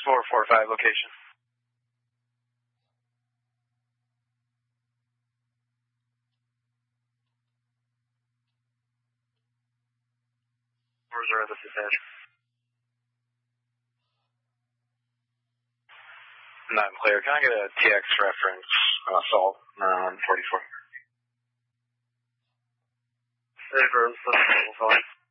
445 location. Reserve, this is Edge. Not clear. Can I get a TX reference on assault on 44? Reserve, fine.